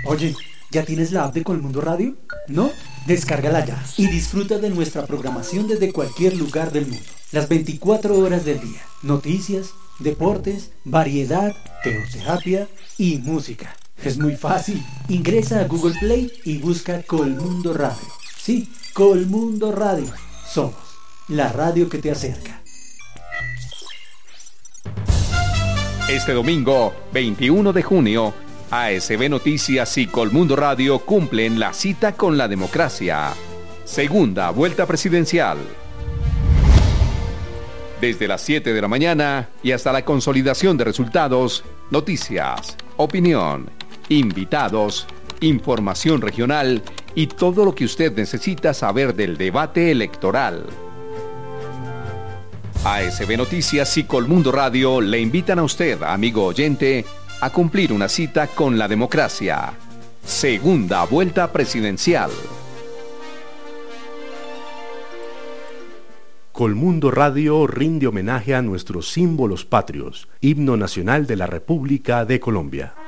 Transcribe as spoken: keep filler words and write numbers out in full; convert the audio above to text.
Oye, ¿ya tienes la app de Colmundo Radio? ¿No? Descárgala ya y disfruta de nuestra programación desde cualquier lugar del mundo. Las veinticuatro horas del día. Noticias, deportes, variedad, teoterapia y música. Es muy fácil. Ingresa a Google Play y busca Colmundo Radio. Sí, Colmundo Radio. Somos la radio que te acerca. Este domingo, veintiuno de junio, A S B Noticias y Colmundo Radio cumplen la cita con la democracia. Segunda vuelta presidencial. Desde las siete de la mañana y hasta la consolidación de resultados, noticias, opinión, invitados, información regional y todo lo que usted necesita saber del debate electoral. A S B Noticias y Colmundo Radio le invitan a usted, amigo oyente, a cumplir una cita con la democracia. Segunda vuelta presidencial. Colmundo Radio rinde homenaje a nuestros símbolos patrios, himno nacional de la República de Colombia.